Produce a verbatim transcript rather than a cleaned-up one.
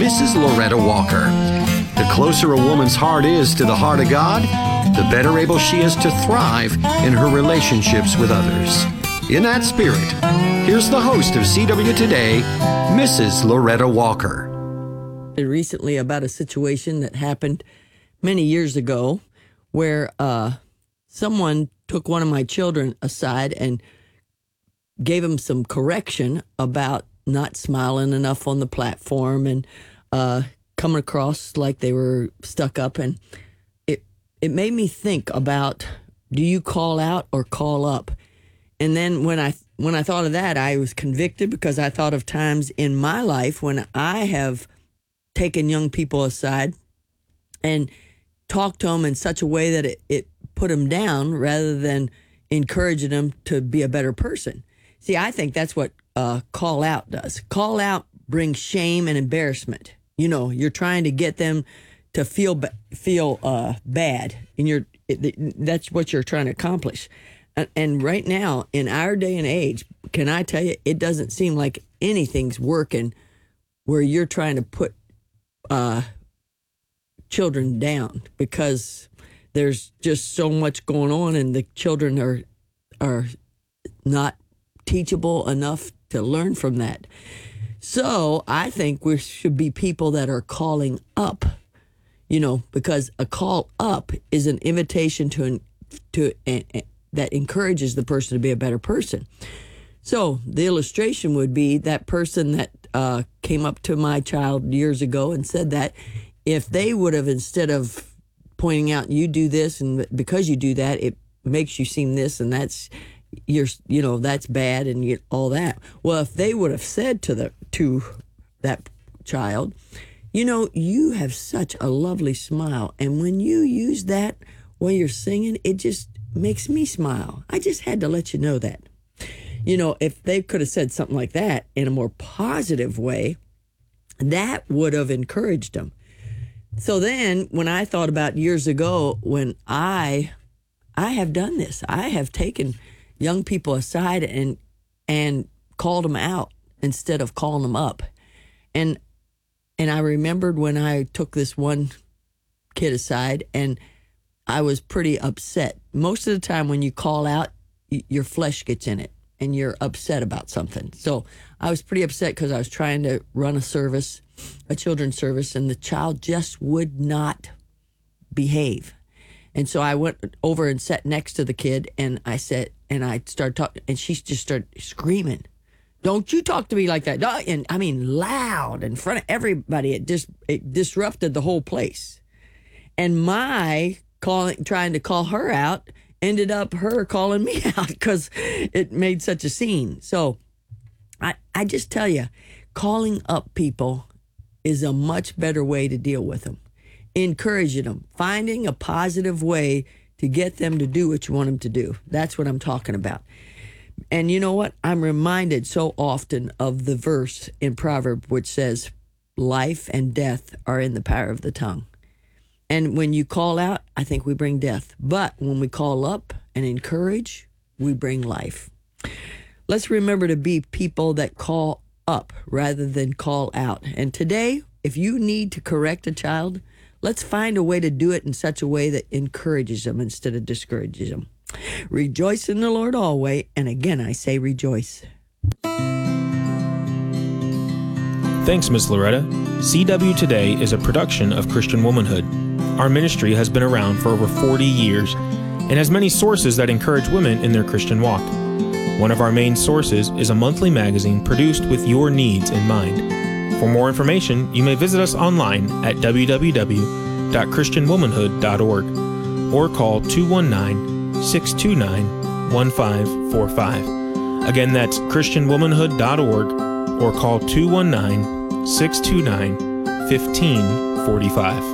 Missus Loretta Walker. The closer a woman's heart is to the heart of God, the better able she is to thrive in her relationships with others. In that spirit, here's the host of C W Today, Missus Loretta Walker. Recently about a situation that happened many years ago where uh, someone took one of my children aside and gave him some correction about not smiling enough on the platform and uh, coming across like they were stuck up. And it it made me think about, do you call out or call up? And then when I when I thought of that, I was convicted because I thought of times in my life when I have taken young people aside and talked to them in such a way that it, it put them down rather than encouraging them to be a better person. See, I think that's what uh, call out does. Call out brings shame and embarrassment. You know, you're trying to get them to feel feel uh, bad, and you're it, that's what you're trying to accomplish. And, and right now, in our day and age, can I tell you, it doesn't seem like anything's working where you're trying to put uh, children down, because there's just so much going on, and the children are are not teachable enough to learn from that. So I think we should be people that are calling up, you know, because a call up is an invitation to to uh, that encourages the person to be a better person. So the illustration would be that person that uh, came up to my child years ago and said that if they would have, instead of pointing out, you do this and because you do that, it makes you seem this and that's you're you know that's bad and you, all that. Well, if they would have said to the to that child, you know, you have such a lovely smile, and when you use that while you're singing, it just makes me smile. I just had to let you know that. You know, if they could have said something like that in a more positive way, that would have encouraged them. So then when I thought about years ago when I I have done this, I have taken young people aside and and called them out instead of calling them up. And and I remembered when I took this one kid aside and I was pretty upset. Most of the time when you call out, y- your flesh gets in it and you're upset about something. So I was pretty upset because I was trying to run a service, a children's service, and the child just would not behave. And so I went over and sat next to the kid, and I said, and I started talking, and she just started screaming, "Don't you talk to me like that!" And I mean, loud in front of everybody. It just it disrupted the whole place. And my calling, trying to call her out, ended up her calling me out because it made such a scene. So I I just tell you, calling up people is a much better way to deal with them. Encouraging them, finding a positive way to get them to do what you want them to do. That's what I'm talking about. And you know what? I'm reminded so often of the verse in Proverbs which says, life and death are in the power of the tongue. And when you call out, I think we bring death. But when we call up and encourage, we bring life. Let's remember to be people that call up rather than call out. And today, if you need to correct a child, let's find a way to do it in such a way that encourages them instead of discourages them. Rejoice in the Lord always, and again I say rejoice. Thanks, Miz Loretta. C W Today is a production of Christian Womanhood. Our ministry has been around for over forty years and has many sources that encourage women in their Christian walk. One of our main sources is a monthly magazine produced with your needs in mind. For more information, you may visit us online at w w w dot christian womanhood dot org or call two one nine, six two nine, one five four five. Again, that's christian womanhood dot org or call two one nine, six two nine, one five four five.